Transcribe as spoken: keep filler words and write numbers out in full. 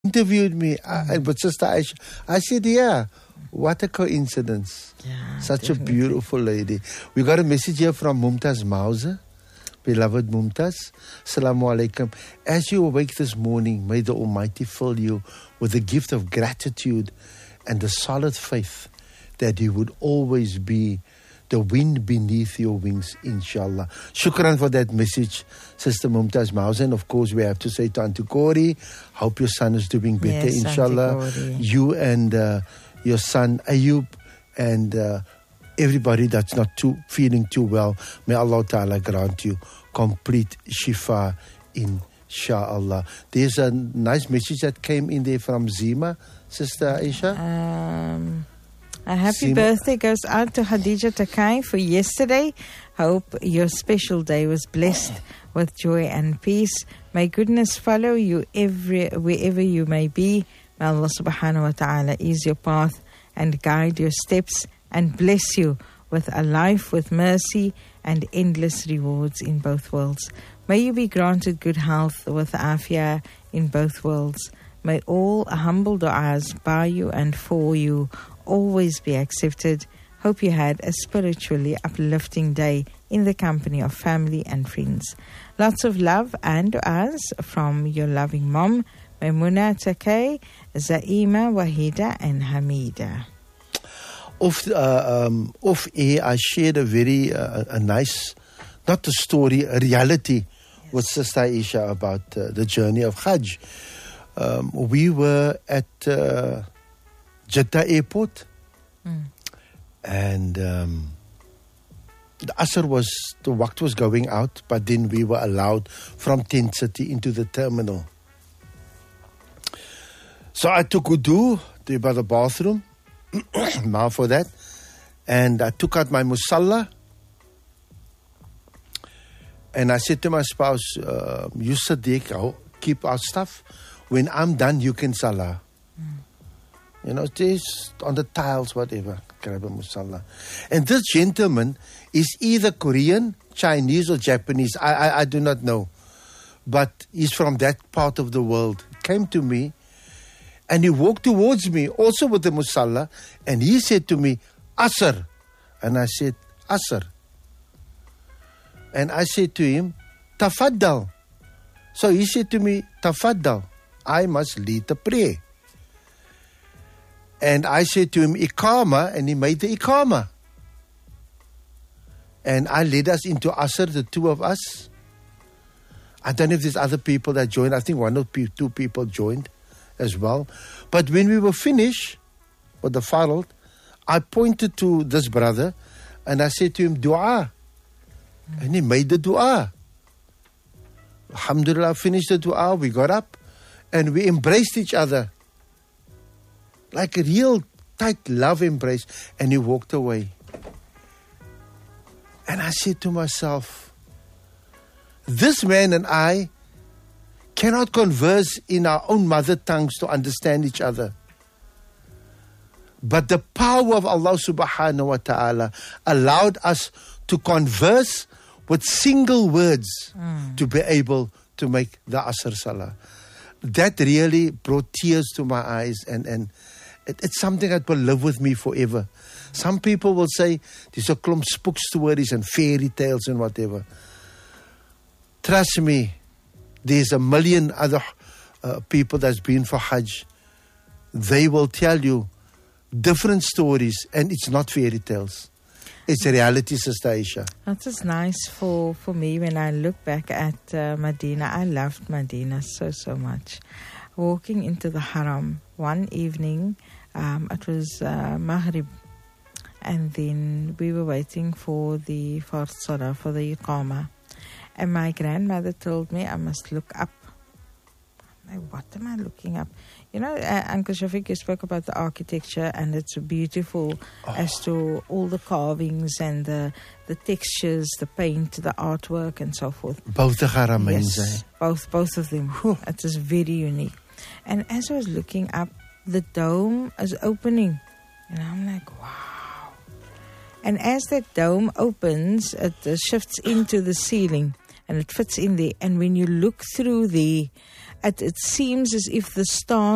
interviewed me mm. uh, with Sister Aisha. I said, yeah, what a coincidence. Yeah, Such definitely. a beautiful lady. We got a message here from Mumtaz Mauser. Beloved Mumtaz, Assalamu alaikum. As you awake this morning, may the Almighty fill you with the gift of gratitude and the solid faith that He would always be the wind beneath your wings, inshallah. Shukran for that message, Sister Mumtaz Mauser. And of course, we have to say to Auntie Corey, hope your son is doing better, yes, inshallah. You and uh, your son Ayub and uh, everybody that's not too feeling too well, may Allah Ta'ala grant you complete shifa, inshallah. There's a nice message that came in there from Zima, Sister Aisha. Um, a happy Zima. birthday goes out to Khadija Takai for yesterday. Hope your special day was blessed with joy and peace. May goodness follow you every wherever you may be. May Allah subhanahu wa ta'ala ease your path and guide your steps and bless you with a life with mercy and endless rewards in both worlds. May you be granted good health with afia in both worlds. May all humble du'as by you and for you always be accepted. Hope you had a spiritually uplifting day in the company of family and friends. Lots of love and du'as from your loving mom, Maimuna Takei, Zaima, Wahida and Hamida. Of, uh, um, of air, I shared a very uh, a nice, not a story, a reality yes. with Sister Aisha about uh, the journey of Hajj. Um, we were at uh, Jeddah Airport, mm. and um, the Asr was, the waqt was going out, but then we were allowed from Tent City into the terminal. So I took wudu there by the bathroom. Now for that, and I took out my musalla, and I said to my spouse, uh, you sit there, I'll keep our stuff. When I'm done, you can salah. Mm. You know, just on the tiles, whatever, grab a musalla. And this gentleman is either Korean, Chinese or Japanese, I, I, I do not know, but he's from that part of the world. He came to me, and he walked towards me, also with the musalla, and he said to me, Asr. And I said, Asr. And I said to him, Tafaddal. So he said to me, Tafaddal, I must lead the prayer. And I said to him, Iqama, and he made the Iqama. And I led us into Asr, the two of us. I don't know if there's other people that joined. I think one or two people joined as well. But when we were finished with the farad, I pointed to this brother and I said to him, dua. Mm. And he made the dua. Alhamdulillah, finished the dua, we got up and we embraced each other. Like a real tight love embrace. And he walked away. And I said to myself, this man and I cannot converse in our own mother tongues to understand each other. But the power of Allah subhanahu wa ta'ala allowed us to converse with single words mm. to be able to make the Asr Salah. That really brought tears to my eyes, and, and it, it's something that will live with me forever. Some people will say, there's a klomp spook stories and fairy tales and whatever. Trust me, there's a million other uh, people that's been for Hajj. They will tell you different stories, and it's not fairy tales. It's a reality, Sister Aisha. That is nice for, for me when I look back at uh, Medina. I loved Medina so, so much. Walking into the Haram one evening, um, it was uh, Maghrib, and then we were waiting for the Fard Salah, for the Iqama. And my grandmother told me I must look up. I'm like, what am I looking up? You know, uh, Uncle Shafiq, you spoke about the architecture, and it's beautiful oh. as to all the carvings and the the textures, the paint, the artwork, and so forth. Both the Haramains, yes, eh? both, both of them. Whew. It is very unique. And as I was looking up, the dome is opening, and I'm like, wow. And as that dome opens, it uh, shifts into the ceiling, and it fits in there. And when you look through the, it, it seems as if the stars